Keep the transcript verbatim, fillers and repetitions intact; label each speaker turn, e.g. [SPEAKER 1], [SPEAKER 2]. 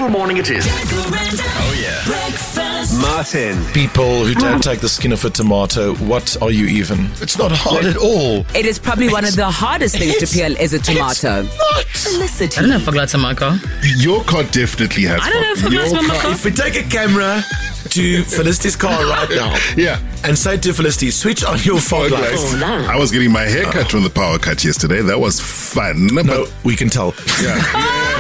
[SPEAKER 1] beautiful morning it is.
[SPEAKER 2] Oh, yeah.
[SPEAKER 3] Breakfast.
[SPEAKER 4] Martin.
[SPEAKER 2] People who don't take the skin off a tomato, what are you even? It's not hard at all.
[SPEAKER 5] It is probably one of the hardest things to peel is a tomato. Felicity.
[SPEAKER 6] I don't know if I got my car.
[SPEAKER 7] Your car definitely has.
[SPEAKER 6] I don't know if I got my car.
[SPEAKER 2] If we take a camera to Felicity's car right now
[SPEAKER 7] Yeah.
[SPEAKER 2] and say to Felicity, switch on your fog
[SPEAKER 7] Okay.
[SPEAKER 2] lights.
[SPEAKER 7] I was getting my hair cut from the power cut yesterday. That was fun.
[SPEAKER 2] No, we can tell.
[SPEAKER 7] But, yeah.